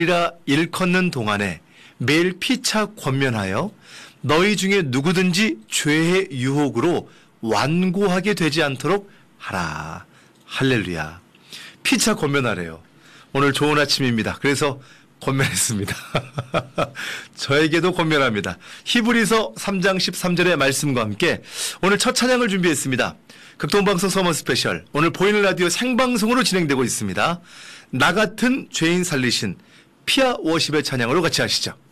이라 일컫는 동안에 매일 피차 권면하여 너희 중에 누구든지 죄의 유혹으로 완고하게 되지 않도록 하라. 할렐루야. 피차 권면하래요. 오늘 좋은 아침입니다. 그래서 권면했습니다. 저에게도 권면합니다. 히브리서 3장 13절의 말씀과 함께 오늘 첫 찬양을 준비했습니다. 극동방송 서머 스페셜, 오늘 보이는 라디오 생방송으로 진행되고 있습니다. 나 같은 죄인 살리신 피아 워십의 찬양으로 같이 하시죠.